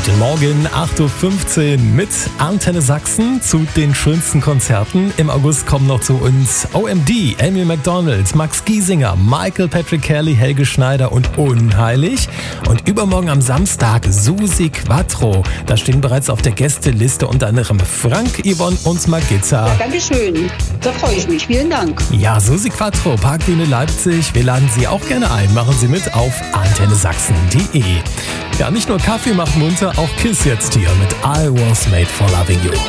Heute Morgen 8.15 Uhr mit Antenne Sachsen zu den schönsten Konzerten. Im August kommen noch zu uns OMD, Amy Macdonald, Max Giesinger, Michael Patrick Kelly, Helge Schneider und Unheilig. Und übermorgen am Samstag Susi Quattro. Da stehen bereits auf der Gästeliste unter anderem Frank, Yvonne und Margitta. Ja, Dankeschön, da freue ich mich. Vielen Dank. Ja, Susi Quattro, Parkbühne Leipzig. Wir laden Sie auch gerne ein. Machen Sie mit auf antennesachsen.de. Ja, nicht nur Kaffee macht munter, auch Kiss jetzt hier mit I Was Made for Loving You.